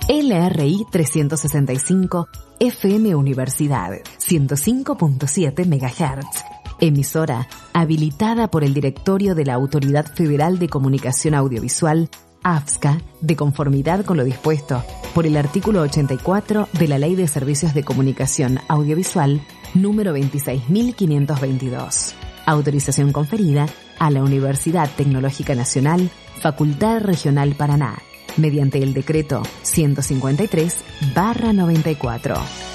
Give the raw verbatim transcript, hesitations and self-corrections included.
L R I trescientos sesenta y cinco F M Universidad ciento cinco punto siete megahertz. Emisora habilitada por el Directorio de la Autoridad Federal de Comunicación Audiovisual, AFSCA, de conformidad con lo dispuesto por el artículo ochenta y cuatro de la Ley de Servicios de Comunicación Audiovisual número veintiséis mil quinientos veintidós. Autorización conferida a la Universidad Tecnológica Nacional, Facultad Regional Paraná, mediante el decreto ciento cincuenta y tres barra noventa y cuatro.